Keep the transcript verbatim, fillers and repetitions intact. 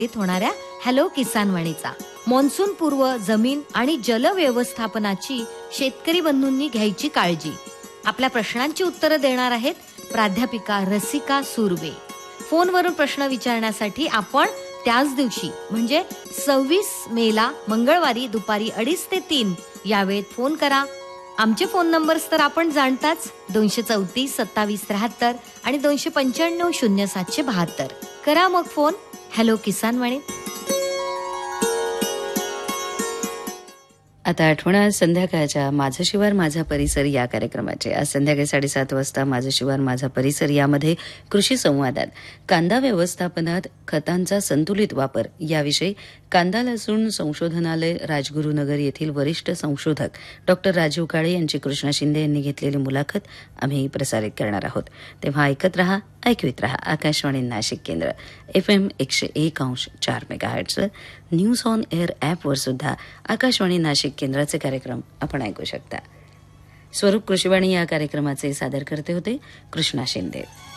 होणाऱ्या hello किसानवाणीचा monsoon पूर्व जमीन आणि जल व्यवस्थापनाची शेतकरी बंधूंनी घ्यायची काळजी. आपल्या प्रश्नांची उत्तरं देणार आहेत प्राध्यापिका रसिका सुर्वे. फोनवरून प्रश्न विचारण्यासाठी आपण त्याच दिवशी म्हणजे सव्वीस मेला मंगळवारी दुपारी अडीच ते तीन या वेळेत फोन करा. आमचे फोन नंबर्स तर आपण जाणताच, दोनशे चौतीस सत्तावीस त्र्याहत्तर आणि दोनशे पंच्याण्णव शून्य सातशे बहात्तर. करा मग फोन हॅलो किसानवाणी. आता आठवण संध्याकाळच्या माझं शिवार माझा परिसर या कार्यक्रमाचे. आज संध्याकाळी साडेसात वाजता माझं शिवार माझा परिसर यामध्ये कृषी संवादात कांदा व्यवस्थापनात खतांचा संतुलित वापर याविषयी कांदा लसूण संशोधनालय राजगुरुनगर येथील वरिष्ठ संशोधक डॉक्टर राजीव काळे यांची कृष्णा शिंदे यांनी घेतलेली मुलाखत आम्ही प्रसारित करणार आहोत. तेव्हा ऐकत रहा, ऐकवीत रहा आकाशवाणी नाशिक केंद्र एफ एम एकशे एक अंश चार मेगाहर्ट्झ. न्यूज ऑन एअर ॲपवर सुद्धा आकाशवाणी नाशिक केंद्राचे कार्यक्रम आपण ऐकू शकता. स्वरूप कृषीवाणी या कार्यक्रमाचे सादर करते होते कृष्णा शिंदे.